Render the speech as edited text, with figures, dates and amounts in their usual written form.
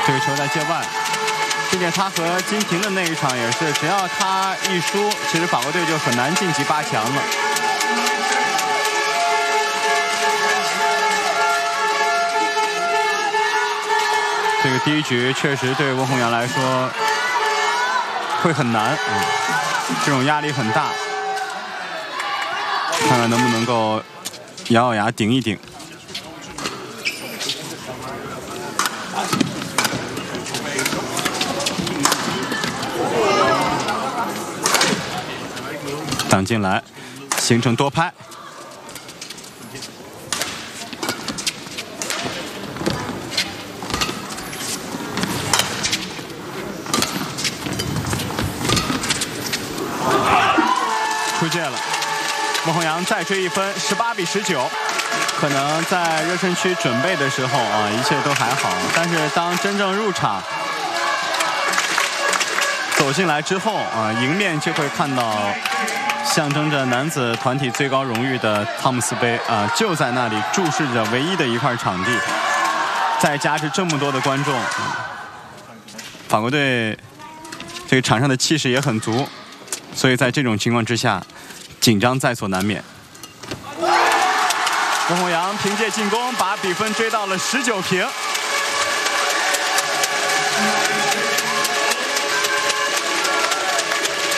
这个球在界外，并且他和金廷的那一场也是，只要他一输，其实法国队就很难晋级8强了。这个第一局确实对温宏洋来说会很难，这种压力很大，看看能不能够咬咬牙顶一顶。挡进来，形成多拍。出界了，温宏洋再追1分，18比19。可能在热身区准备的时候啊，一切都还好，但是当真正入场走进来之后啊，迎面就会看到象征着男子团体最高荣誉的汤姆斯杯啊，就在那里注视着唯一的一块场地，再加之这么多的观众，法国队这个场上的气势也很足，所以在这种情况之下，紧张在所难免。温宏洋凭借进攻把比分追到了19平。